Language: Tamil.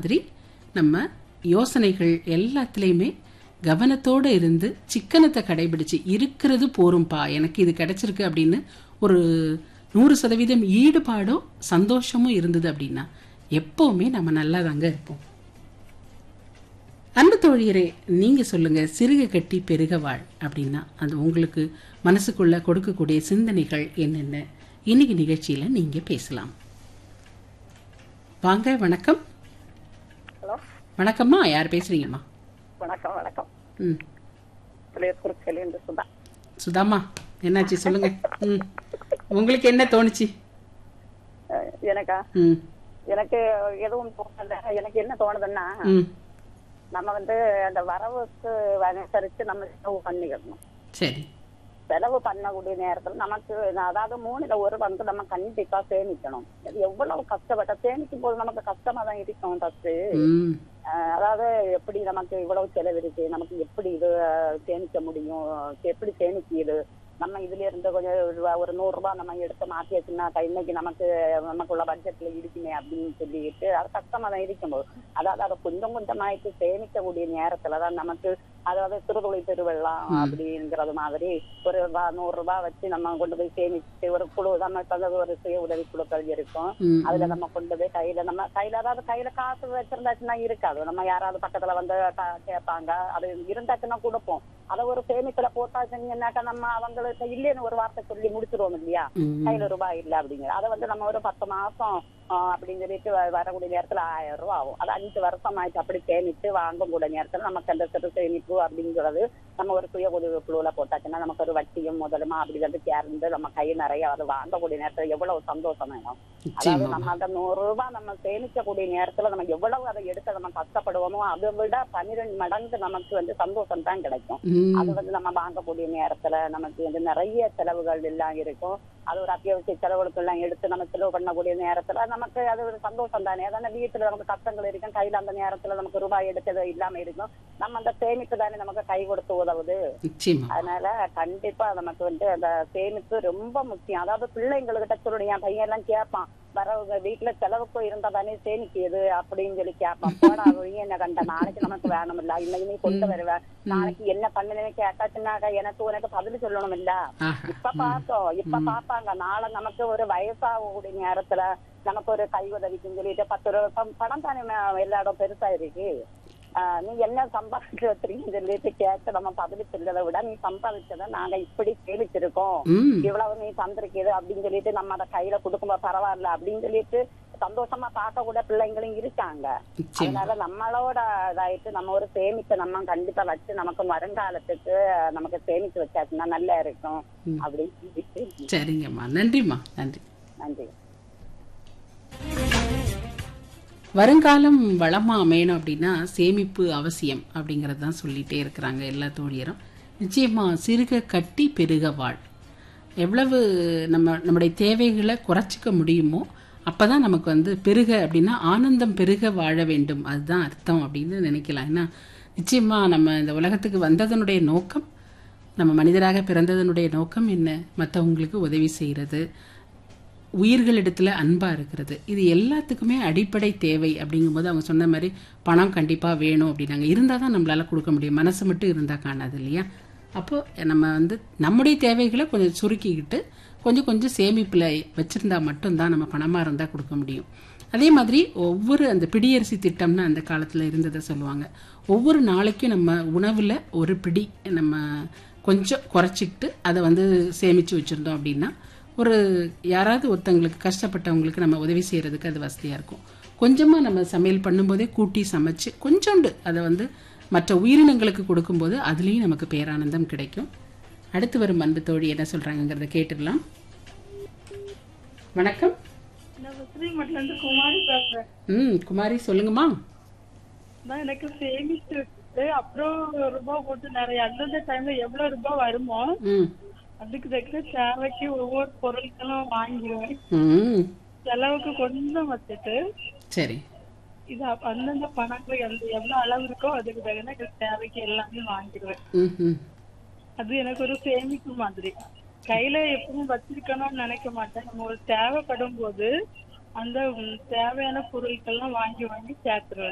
மாதிரி நம்ம யோசனைகள் எல்லாத்துலேயுமே கவனத்தோடு இருந்து சிக்கனத்தை கடைபிடிச்சு இருக்கிறது போரும்பா, எனக்கு இது கிடைச்சிருக்கு அப்படின்னு ஒரு 100% ஈடுபாடும் சந்தோஷமும் இருந்தது அப்படின்னா எப்பவுமே நம்ம நல்லா தாங்க இருப்போம். அன்பு தோழியரே, நீங்க சொல்லுங்க, சிறுக கட்டி பெருக வாழ் அப்படின்னா அது உங்களுக்கு மனசுக்குள்ள கொடுக்கக்கூடிய சிந்தனைகள் என்னென்ன? இன்னைக்கு நிகழ்ச்சியில நீங்க பேசலாம். வாங்க. வணக்கம். ஹலோ, வணக்கம்மா. யார் பேசுறீங்கம்மா? வணக்கம். வணக்கம். சுதா. சுதாமா, என்னாச்சு சொல்லுங்க. உங்களுக்கு என்ன தோணுச்சு? எனக்கா? எனக்கு எதுவும் தோணல. எனக்கு என்ன தோணுதுன்னா, நம்ம அந்த வரவுக்கு அனுசரிச்சு நம்ம செலவு பண்ணிக்கணும். சரி. செலவு பண்ணக்கூடிய நேரத்துல நமக்கு அதாவது 3ல் 1 பங்கு நம்ம கண்டிப்பா சேமிக்கணும். எவ்வளவு கஷ்டப்பட்ட சேமிக்கும் போது நமக்கு கஷ்டமா தான் இருக்கும். ஃபர்ஸ்ட் அதாவது எப்படி நமக்கு இவ்வளவு செலவு இருக்கு, நமக்கு எப்படி இது சேமிக்க முடியும், எப்படி சேமிக்குது, நம்ம இதுல இருந்து கொஞ்சம் ஒரு 100 ரூபாய் நம்ம எடுத்து மாத்தி வச்சுன்னா இன்னைக்கு நமக்குள்ள பட்ஜெட்ல இருக்குமே அப்படின்னு சொல்லிட்டு அது கஷ்டமா தான் இருக்கும்போது, அதாவது அதை கொஞ்சம் கொஞ்சமாயிட்டு சேமிக்கக்கூடிய நேரத்துலதான் நமக்கு அதாவது சிறுதொழில் பெருவெள்ளம் அப்படிங்கிறது மாதிரி ஒரு 100 ரூபாய் வச்சு நம்ம கொண்டு போய் சேமிச்சு ஒரு குழு நம்ம ஒரு சுய உதவி குழுக்கள் இருக்கும். அதுல நம்ம கொண்டு போய் அதாவது கையில காசு வச்சிருந்தாச்சுன்னா இருக்காது. நம்ம யாராவது பக்கத்துல வந்து கேட்பாங்க, அது இருந்தாச்சுன்னா கொடுப்போம். அதை ஒரு சேமிப்புல போட்டாச்சுன்னாக்கா நம்ம அவங்களுக்கு இல்லைன்னு ஒரு வார்த்தை சொல்லி முடிச்சிருவோம் இல்லையா, கையில ரூபாய் இல்லை அப்படிங்கிற. அதை நம்ம ஒரு 10 மாசம் அப்படின்னு சொல்லிட்டு வரக்கூடிய நேரத்துல 1000 ரூபாய் ஆகும். அது 5 வருஷம் ஆயிடுச்சு. அப்படி சேமித்து வாங்கக்கூடிய நேரத்துல நமக்கு அந்த சிறு சேமிப்பு அப்படிங்கிறது நம்ம ஒரு சுய உதவி குழுல போட்டாச்சுன்னா நமக்கு ஒரு வட்டியும் முதலுமா அப்படி சேர்ந்து நம்ம கை நிறைய அதை வாங்கக்கூடிய நேரத்துல எவ்வளவு சந்தோஷம் வேணும். அதாவது நம்ம அந்த 100 ரூபாய் நம்ம சேமிக்கக்கூடிய நேரத்துல நம்ம எவ்வளவு அதை எடுத்து நம்ம கஷ்டப்படுவோமோ அதை விட 12 மடங்கு நமக்கு சந்தோஷம் தான் கிடைக்கும். அது நம்ம வாங்கக்கூடிய நேரத்துல நமக்கு நிறைய செலவுகள் எல்லாம் இருக்கும். அது ஒரு அத்தியாவசிய செலவுகளுக்கு எல்லாம் எடுத்து நம்ம செலவு பண்ணக்கூடிய நேரத்துல நமக்கு அது ஒரு சந்தோஷம் தானே. அதான வீட்டுல நமக்கு கஷ்டங்கள் இருக்கும், கையில அந்த நேரத்துல நமக்கு ரூபாய் எடுத்தது இல்லாம இருக்கும். நம்ம அந்த சேமிப்பு தானே நமக்கு கை கொடுத்து உதவுது. அதனால கண்டிப்பா நமக்கு அந்த சேமிப்பு ரொம்ப முக்கியம். அதாவது பிள்ளைங்கள்கிட்ட சொல்லணும். என் பையன் எல்லாம் கேட்பான், வரவங்க வீட்டுல செலவுக்கும் இருந்தா தானே சேமிக்குது அப்படின்னு சொல்லி கேட்பான். போடா என்ன கண்ட, நாளைக்கு நமக்கு வேணும் இல்ல, இன்னைக்கு கொண்டு வருவேன், நாளைக்கு என்ன பண்ணுன்னு கேட்டாச்சுன்னாக்கா எனக்கு உனக்கு பதில் சொல்லணும் இல்ல. இப்ப பாப்பாங்க, நாளை நமக்கு ஒரு வயசாகக்கூடிய நேரத்துல நமக்கு ஒரு கை உதவிக்குன்னு சொல்லிட்டு 10 ரூபாய் பணம் தானே எல்லா இடம் பெருசா இருக்கு. நீ என்ன சம்பாதிச்சு வச்சிருக்கீங்கன்னு சொல்லிட்டு கேட்டு நம்ம பதில் சொல்றதை விட நீ சம்பாதிச்சதை நாங்க இப்படி சேமிச்சிருக்கோம், இவ்வளவு நீ தந்திருக்குது அப்படின்னு சொல்லிட்டு நம்ம அதை கையில கொடுக்கும்போது பரவாயில்ல அப்படின்னு சொல்லிட்டு சந்தோஷமா பார்க்க கூட பிள்ளைங்களும் இருக்காங்க. அதனால நம்மளோட இதாயிட்டு நம்ம ஒரு சேமிப்பை நம்ம கண்டிப்பா வச்சு நமக்கு வருங்காலத்துக்கு நமக்கு சேமிச்சு வச்சாச்சுன்னா நல்லா இருக்கும் அப்படின்னு சொல்லிட்டு. சரிங்கம்மா, நன்றிம்மா. நன்றி. நன்றி. வருங்காலம் வளமா அமையணும் அப்படின்னா சேமிப்பு அவசியம் அப்படிங்கறது தான் சொல்லிட்டே இருக்கிறாங்க எல்லா தோழியரும். நிச்சயமா சிறுக கட்டி பெருக வாழ். எவ்வளவு நம்முடைய தேவைகளை குறைச்சிக்க முடியுமோ அப்பதான் நமக்கு பெருக அப்படின்னா ஆனந்தம் பெருக வாழ வேண்டும், அதுதான் அர்த்தம் அப்படின்னு நினைக்கலாம். ஏன்னா நிச்சயமா நம்ம இந்த உலகத்துக்கு வந்ததனுடைய நோக்கம், நம்ம மனிதராக பிறந்ததனுடைய நோக்கம் என்ன? மற்றவங்களுக்கு உதவி செய்யறது, உயிர்களிடத்துல அன்பா இருக்கிறது. இது எல்லாத்துக்குமே அடிப்படை தேவை. அப்படிங்கும்போது அவங்க சொன்ன மாதிரி பணம் கண்டிப்பா வேணும் அப்படின்னாங்க. இருந்தா தான் நம்மளால கொடுக்க முடியும். மனசு மட்டும் இருந்தா காணாது இல்லையா? அப்போ நம்ம நம்முடைய தேவைகளை கொஞ்சம் சுருக்கிக்கிட்டு கொஞ்சம் கொஞ்சம் சேமிப்புல வச்சிருந்தா மட்டும்தான் நம்ம பணமா இருந்தா கொடுக்க முடியும். அதே மாதிரி ஒவ்வொரு அந்த பிடியரிசி திட்டம்னு அந்த காலத்துல இருந்ததை சொல்லுவாங்க. ஒவ்வொரு நாளைக்கும் நம்ம உணவுல ஒரு பிடி நம்ம கொஞ்சம் குறைச்சிக்கிட்டு அதை சேமிச்சு வச்சிருந்தோம் அப்படின்னா யாராவது ஒருத்தங்களுக்கு கஷ்டப்பட்டவங்களுக்கு நம்ம உதவி செய்யறதுக்கு அது வசதியா இருக்கும். கொஞ்சமா நம்ம சமையல் பண்ணும்போதே கூட்டி சமைச்சு கொஞ்சோண்டு அதை மற்ற உயிரினங்களுக்கு கொடுக்கும்போது அதுலயும் நமக்கு பேரானந்தம் கிடைக்கும். அடுத்து வரும் அன்பு தோழி என்ன சொல்றாங்கிறத கேட்டுடலாம். வணக்கம். குமாரி, சொல்லுங்கம்மா. எனக்கு சேமிச்சு அப்புறம் ரூபாய் போட்டு நிறைய அந்தந்த டைம்ல எவ்வளவு ரூபாய் வருமோ அதுக்கு தக்க தேவைக்கு ஒவ்வொரு பொருட்களும் வாங்கிடுவேன். செலவுக்கு கொஞ்சம் வச்சுட்டு சரி இது அந்தந்த பணங்கள் எவ்வளவு அளவு இருக்கோ அதுக்கு தகுந்த தேவைக்கு எல்லாமே வாங்கிடுவேன். அது எனக்கு ஒரு சேமிப்பு மாதிரி. கையில எப்பவும் வச்சிருக்கணும்னு நினைக்க மாட்டேன். நம்ம ஒரு தேவைப்படும் போது அந்த தேவையான பொருட்கள்லாம் வாங்கி சேர்த்துருவேன்.